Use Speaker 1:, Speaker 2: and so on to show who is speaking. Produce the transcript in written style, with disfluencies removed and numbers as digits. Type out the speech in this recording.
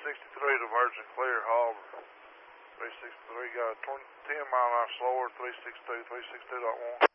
Speaker 1: 363 to Virgin Clear Harbor. 363 got a 10 mile an hour slower, 362, 362.1.